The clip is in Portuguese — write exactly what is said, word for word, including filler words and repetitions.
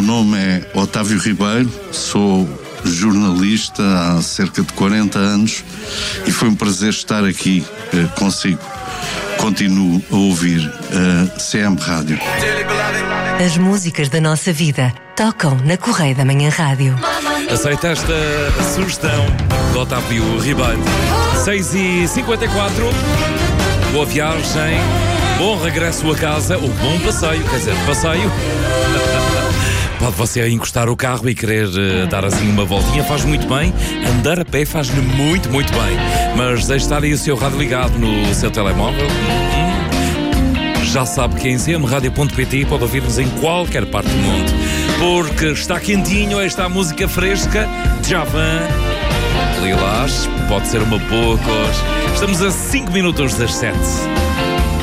nome é Otávio Ribeiro, sou jornalista há cerca de quarenta anos e foi um prazer estar aqui uh, consigo. Continuo a ouvir a C M Rádio. As músicas da nossa vida tocam na Correia da Manhã Rádio. Aceita esta sugestão do Otávio Ribeiro. seis e cinquenta e quatro. Boa viagem, bom regresso a casa, ou bom passeio, quer dizer, passeio. Pode você encostar o carro e querer uh, dar assim uma voltinha, faz muito bem. Andar a pé faz-lhe muito, muito bem. Mas deixe estar aí o seu rádio ligado no seu telemóvel. Hum, já sabe que em c m radio ponto p t pode ouvir-nos em qualquer parte do mundo. Porque está quentinho, esta a música fresca de Javan. Lilás, pode ser uma boa cor. Estamos a cinco minutos das sete.